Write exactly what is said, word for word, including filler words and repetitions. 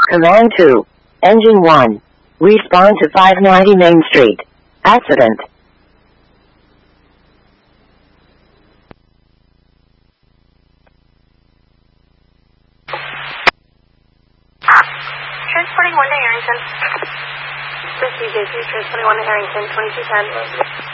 Command two. Engine one. Respond to five ninety Main Street. Accident. Transporting one to Harrington. This is J P, transporting one to Harrington, twenty-two ten.